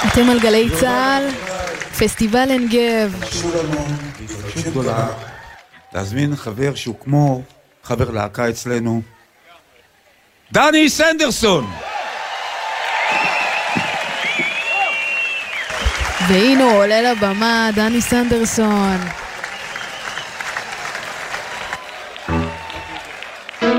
אתם על גלי צהל, פסטיבל עין גב. התרגשות גדולה להזמין חבר שהוא כמו חבר להקה אצלנו, דני סנדרסון. והנה הוא עולה לבמה, דני סנדרסון.